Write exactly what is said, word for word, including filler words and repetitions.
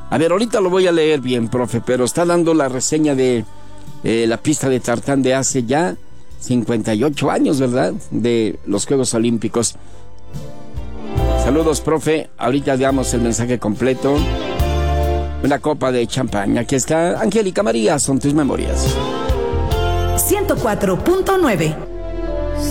A ver, ahorita lo voy a leer bien, profe, pero está dando la reseña de eh, la pista de tartán de hace ya cincuenta y ocho años, ¿verdad? De los Juegos Olímpicos. Saludos, profe. Ahorita veamos el mensaje completo. Una copa de champaña. Aquí está Angélica María, son tus memorias. ciento cuatro punto nueve